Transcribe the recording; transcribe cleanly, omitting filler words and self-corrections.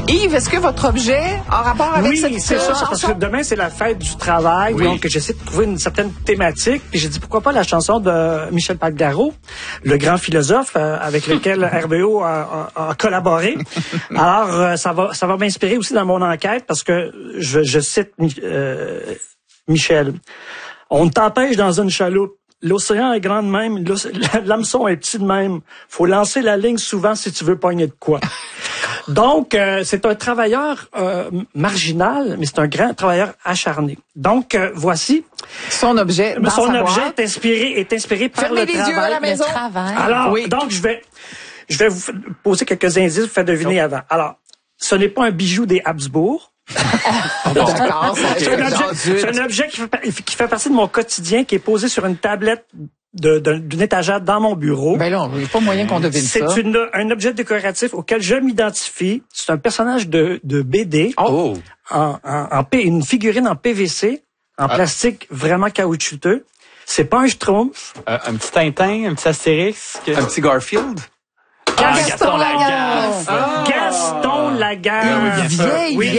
Yves, est-ce que votre objet a rapport avec cette Oui, c'est ça, chanson? parce que demain, c'est la fête du travail, donc j'essaie de trouver une certaine thématique, puis j'ai dit pourquoi pas la chanson de Michel Pagdaro, le grand philosophe avec lequel RBO a collaboré. Alors, ça va m'inspirer aussi dans mon enquête, parce que je cite Michel. On t'empêche dans une chaloupe. L'océan est grand de même, l'hameçon est petit de même. Faut lancer la ligne souvent si tu veux pogner de quoi. Donc, c'est un travailleur marginal, mais c'est un grand travailleur acharné. Donc, voici. Son objet dans son sa objet boîte. est inspiré par Fermez le les travail. yeux à la maison. Le travail. Alors, Oui. donc, je vais vous poser quelques indices, vous faire deviner avant. Alors, ce n'est pas un bijou des Habsbourg. D'accord, C'est un objet qui fait partie de mon quotidien, qui est posé sur une tablette d'une étagère dans mon bureau. Ben là, il n'y a pas moyen qu'on devine ça. C'est un objet décoratif auquel je m'identifie. C'est un personnage de BD. Une figurine en PVC, en plastique vraiment caoutchouteux. C'est pas un Schtroumpf. Un petit Tintin, un petit Astérix. Un petit Garfield? Gaston Lagaffe. Gaston Lagaffe. Vieille